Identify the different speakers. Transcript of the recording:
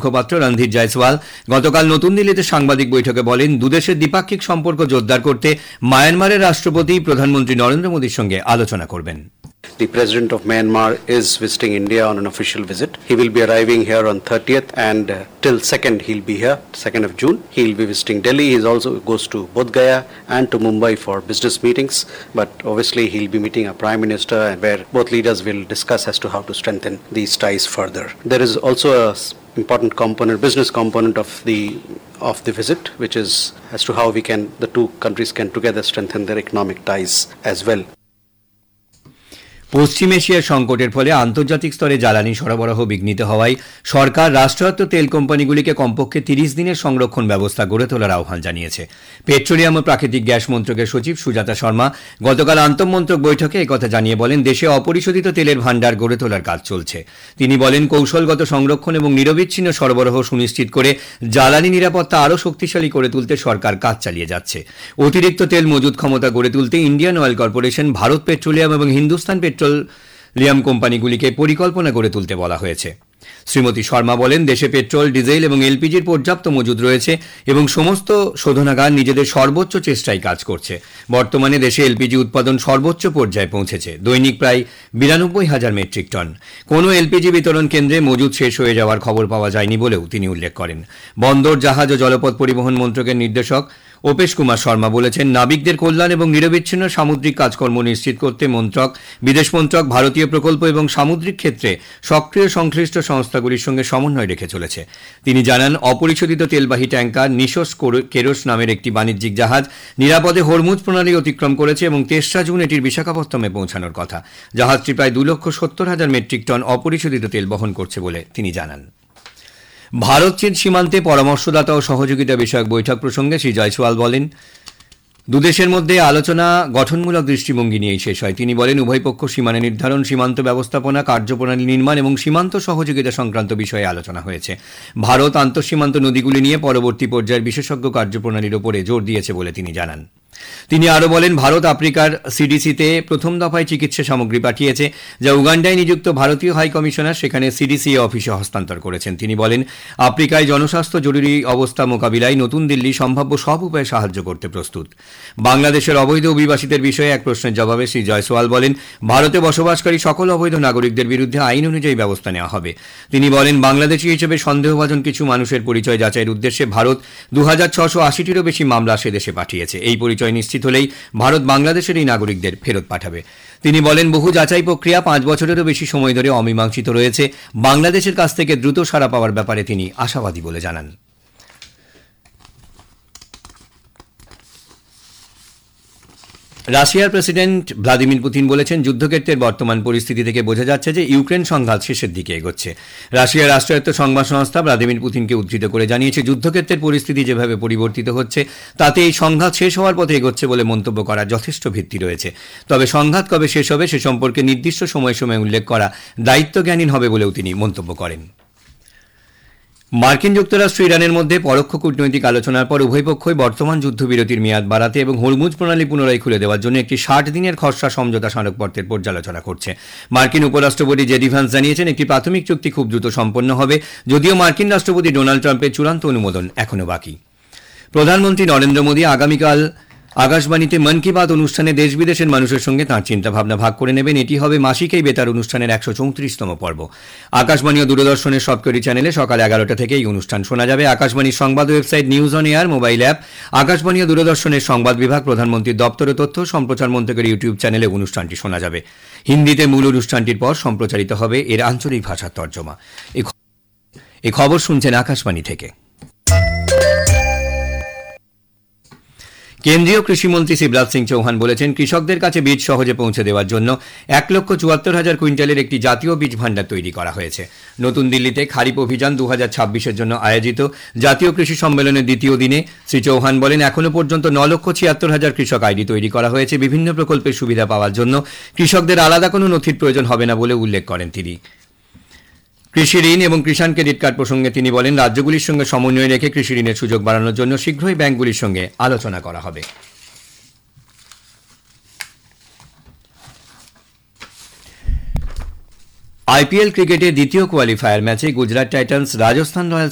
Speaker 1: মুখপাত্র রণধীর জয়সওয়াল গতকাল নতুন দিল্লিতে সাংবাদিক বৈঠকে বলেন, দুদেশের দ্বিপাক্ষিক সম্পর্ক জোরদার করতে মায়ানমারের রাষ্ট্রপতি প্রধানমন্ত্রী নরেন্দ্র মোদীর সঙ্গে আলোচনা করবেন।
Speaker 2: The President of Myanmar is visiting India on an official visit. He will be arriving here on 30th and till 2nd he'll be here, 2nd of June. He'll be visiting Delhi. He also goes to Bodh Gaya and to Mumbai for business meetings. But obviously he'll be meeting a Prime Minister where both leaders will discuss as to how to strengthen these ties further. There is also a important component, business component of the visit, which is as to how the two countries can together strengthen their economic ties as well.
Speaker 1: পশ্চিম এশিয়ার সংকটের ফলে আন্তর্জাতিক স্তরে জ্বালানি সরবরাহ বিঘ্নিত হওয়ায় সরকার রাষ্ট্রায়ত্ত তেল কোম্পানিগুলিকে কমপক্ষে 30 দিনের সংরক্ষণ ব্যবস্থা গড়ে তোলার আহ্বান জানিয়েছে। পেট্রোলিয়াম ও প্রাকৃতিক গ্যাস মন্ত্রকের সচিব সুজাতা শর্মা গতকাল আন্তঃমন্ত্রক বৈঠকে একথা জানিয়ে বলেন, দেশে অপরিশোধিত তেলের ভাণ্ডার গড়ে তোলার কাজ চলছে। তিনি বলেন, কৌশলগত সংরক্ষণ এবং নিরবিচ্ছিন্ন সরবরাহ সুনিশ্চিত করে জ্বালানি নিরাপত্তা আরও শক্তিশালী করে তুলতে সরকার কাজ চালিয়ে যাচ্ছে। অতিরিক্ত তেল মজুত ক্ষমতা গড়ে তুলতে Indian oil corporation, Bharat petroleum এবং হিন্দুস্তান পেট্রোলিয়াম কোম্পানিগুলিকে পরিকল্পনা গড়ে তুলতে বলা হয়েছে। শ্রীমতী শর্মা বলেন, দেশে পেট্রোল, ডিজেল এবং এলপিজির পর্যাপ্ত মজুদ রয়েছে এবং সমস্ত শোধনাগার নিজেদের সর্বোচ্চ চেষ্টায় কাজ করছে। বর্তমানে দেশে এলপিজি উৎপাদন সর্বোচ্চ পর্যায়ে পৌঁছেছে, দৈনিক প্রায় 92,000 মেট্রিক টন। কোনো এলপিজি বিতরণ কেন্দ্রে মজুদ শেষ হয়ে যাওয়ার খবর পাওয়া যায়নি বলেও তিনি উল্লেখ করেন। বন্দর, জাহাজ ও জলপথ পরিবহন মন্ত্রকের নির্দেশক অপেশ কুমার শর্মা বলেছেন, নাবিকদের কল্যাণ এবং নিরবিচ্ছিন্ন সামুদ্রিক কাজকর্ম নিশ্চিত করতে মন্ত্রক, বিদেশ মন্ত্রক ভারতীয় প্রকল্প এবং সামুদ্রিক ক্ষেত্রে সক্রিয় সংশ্লিষ্ট সংস্থাগুলির সঙ্গে সমন্বয় রেখে চলেছে। তিনি জানান, অপরিশোধিত তেলবাহী ট্যাঙ্কার নিশোস কেরোস নামের একটি বাণিজ্যিক জাহাজ নিরাপদে হরমুজ প্রণালী অতিক্রম করেছে এবং 3রা জুন এটির বিশাখাপত্তমে পৌঁছানোর কথা। জাহাজটি প্রায় 2,70,000 মেট্রিক টন অপরিশোধিত তেল বহন করছে বলে তিনি জানান। ভারত চীন সীমান্তে পরামর্শদাতা ও সহযোগিতা বিষয়ক বৈঠক প্রসঙ্গে শ্রী জয়সওয়াল বলেন, দুদেশের মধ্যে আলোচনা গঠনমূলক দৃষ্টিভঙ্গি নিয়েই শেষ হয়। তিনি বলেন, উভয় পক্ষ সীমানা নির্ধারণ, সীমান্ত ব্যবস্থাপনা, কার্যপ্রণালী নির্মাণ এবং সীমান্ত সহযোগিতা সংক্রান্ত বিষয়ে আলোচনা হয়েছে। ভারত আন্তঃসীমান্ত নদীগুলি নিয়ে পরবর্তী পর্যায়ের বিশেষজ্ঞ কার্যপ্রণালীর ওপরে জোর দিয়েছে বলে তিনি জানান। তিনি আরও বলেন, ভারত আফ্রিকার সিডিসিতে প্রথম দফায় চিকিৎসা সামগ্রী পাঠিয়েছে, যা উগান্ডায় নিযুক্ত ভারতীয় হাই কমিশনার সেখানে সিডিসি অফিসে হস্তান্তর করেছেন। তিনি বলেন, আফ্রিকায় জনস্বাস্থ্য জরুরি অবস্থা মোকাবিলায় নতুন দিল্লি সম্ভাব্য সব উপায়ে সাহায্য করতে প্রস্তুত। বাংলাদেশের অবৈধ অভিবাসীদের বিষয়ে এক প্রশ্নের জবাবে শ্রী জয়সওয়াল বলেন, ভারতে বসবাসকারী সকল অবৈধ নাগরিকদের বিরুদ্ধে আইন অনুযায়ী ব্যবস্থা নেওয়া হবে। তিনি বলেন, বাংলাদেশি হিসেবে সন্দেহভাজন কিছু মানুষের পরিচয় যাচাইয়ের উদ্দেশ্যে ভারত 2680টিরও বেশি মামলা সে দেশে পাঠিয়েছে। এই পরিচয় নিশ্চিত হলেই ভারত বাংলাদেশের এই নাগরিকদের ফেরত পাঠাবে। তিনি বলেন, বহু যাচাই প্রক্রিয়া 5 বছরেরও বেশি সময় ধরে অমীমাংসিত রয়েছে। বাংলাদেশের কাছ থেকে দ্রুত সাড়া পাওয়ার ব্যাপারে তিনি আশাবাদী বলে জানান। রাশিয়ার প্রেসিডেন্ট ভ্লাদিমির পুতিন বলেছেন, যুদ্ধক্ষেত্রের বর্তমান পরিস্থিতি থেকে বোঝা যাচ্ছে যে ইউক্রেন সংঘাত শেষের দিকে এগোচ্ছে। রাশিয়ার রাষ্ট্রায়ত্ত সংবাদ সংস্থা ভ্লাদিমির পুতিনকে উদ্ধৃত করে জানিয়েছে, যুদ্ধক্ষেত্রের পরিস্থিতি যেভাবে পরিবর্তিত হচ্ছে তাতে এই সংঘাত শেষ হওয়ার পথে এগোচ্ছে বলে মন্তব্য করার যথেষ্ট ভিত্তি রয়েছে। তবে সংঘাত কবে শেষ হবে সে সম্পর্কে নির্দিষ্ট সময়সীমা উল্লেখ করা দায়িত্বজ্ঞানহীন হবে বলেও তিনি মন্তব্য করেন। মার্কিন যুক্তরাষ্ট্র ইরানের মধ্যে পরোক্ষ কূটনৈতিক আলোচনার পর উভয় পক্ষই বর্তমান যুদ্ধবিরতির মেয়াদ বাড়াতে এবং হরমুজ প্রণালী পুনরায় খুলে দেওয়ার জন্য একটি 60 দিনের খসড়া সমঝোতা স্মারকপত্রের পর্যালোচনা করছে। মার্কিন উপরাষ্ট্রপতি জেডি ভ্যান্স জানিয়েছেন, একটি প্রাথমিক চুক্তি খুব দ্রুত সম্পন্ন হবে, যদিও মার্কিন রাষ্ট্রপতি ডোনাল্ড ট্রাম্পের চূড়ান্ত অনুমোদন এখনও বাকি। প্রধানমন্ত্রী নরেন্দ্র মোদী আগামীকাল আকাশবাণীতে মন কি বাত অনুষ্ঠানে দেশ বিদেশের মানুষের সঙ্গে তাঁর চিন্তাভাবনা ভাগ করে নেবেন। এটি হবে মাসিক এই বেতার অনুষ্ঠানের 134তম পর্ব। আকাশবাণী ও দূরদর্শনের সবকটি চ্যানেলে সকাল 11টা থেকে এই অনুষ্ঠান শোনা যাবে। আকাশবাণীর সংবাদ website, news on air, mobile app, Akashvani ও দূরদর্শনের সংবাদ বিভাগ, প্রধানমন্ত্রীর দপ্তর ও তথ্য সম্প্রচার মন্ত্রকের ইউটিউব চ্যানেলে অনুষ্ঠানটি শোনা যাবে। হিন্দিতে মূল অনুষ্ঠানটির পর সম্প্রচারিত হবে এর আঞ্চলিক ভাষার তর্জমা। এই খবর শুনছেন আকাশবাণী থেকে। কেন্দ্রীয় কৃষিমন্ত্রী শিবরাজ সিং চৌহান বলেছেন, কৃষকদের কাছে বীজ সহজে পৌঁছে দেওয়ার জন্য 1,74,000 কুইন্টালের একটি জাতীয় বীজ ভাণ্ডার তৈরি করা হয়েছে। নতুন দিল্লিতে খারিফ অভিযান 2026-এর জন্য আয়োজিত জাতীয় কৃষি সম্মেলনের দ্বিতীয় দিনে শ্রী চৌহান বলেন, এখনও পর্যন্ত 9,76,000 কৃষক আইডি তৈরি করা হয়েছে। বিভিন্ন প্রকল্পের সুবিধা পাওয়ার জন্য কৃষকদের আলাদা কোনো নথির প্রয়োজন হবে না বলে উল্লেখ করেন তিনি। কৃষি ঋণ এবং কিষাণ ক্রেডিট কার্ড প্রসঙ্গে তিনি বলেন, রাজ্যগুলির সঙ্গে সমন্বয় রেখে কৃষি ঋণের সুযোগ বাড়ানোর জন্য শীঘ্রই ব্যাংকগুলির সঙ্গে আলোচনা করা হবে। আইপিএল ক্রিকেটে দ্বিতীয় কোয়ালিফায়ার ম্যাচে গুজরাট টাইটান্স রাজস্থান রয়্যালস